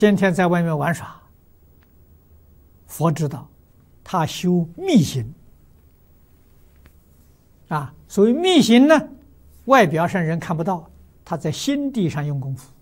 天天在外面玩耍，佛知道，他修密行啊。所谓密行呢，外表上人看不到，他在心地上用功夫。